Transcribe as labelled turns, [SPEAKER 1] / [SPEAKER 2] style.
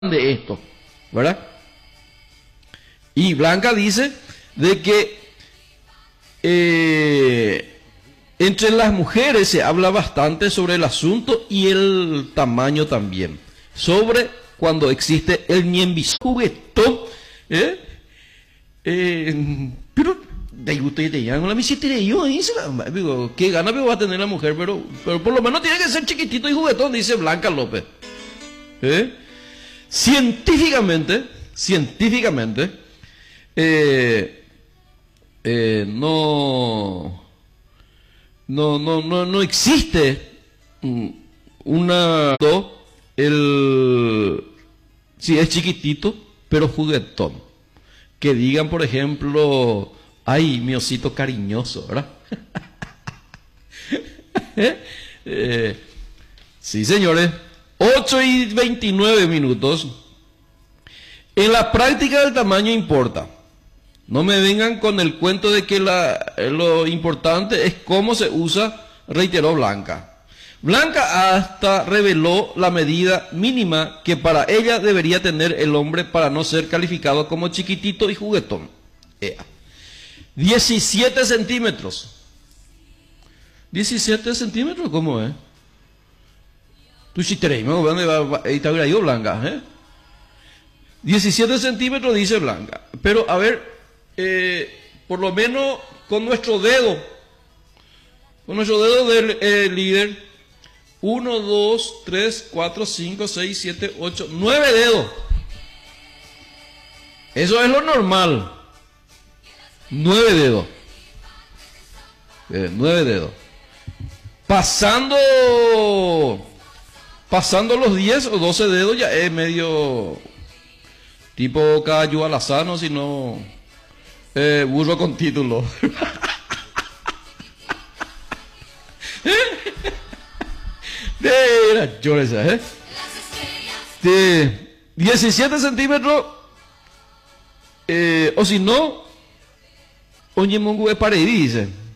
[SPEAKER 1] de esto, ¿verdad? Y Blanca dice de que entre las mujeres se habla bastante sobre el asunto y el tamaño también, sobre cuando existe el ñembisú juguetón, pero de usted te llama la misita yo, digo, qué gana va a tener la mujer, pero por lo menos tiene que ser chiquitito y juguetón, dice Blanca López. Científicamente, no existe si es chiquitito, pero juguetón. Que digan, por ejemplo, ay, mi osito cariñoso, ¿verdad? Sí, señores. 8:29. En la práctica el tamaño importa. No me vengan con el cuento de que lo importante es cómo se usa, reiteró Blanca. Blanca hasta reveló la medida mínima que para ella debería tener el hombre para no ser calificado como chiquitito y juguetón. 17 centímetros. 17 centímetros, ¿cómo es? Tú si tenemos, está yo Blanca, 17 centímetros dice Blanca. Pero a ver, por lo menos con nuestro dedo del líder, 1, 2, 3, 4, 5, 6, 7, 8, 9 dedos. Eso es lo normal. 9 dedos. 9 dedos. Pasando los 10 o 12 dedos ya es medio tipo Cayo Alazano, sino burro con título. De 17 centímetros, o si no, oye, mongo es paredí, dice.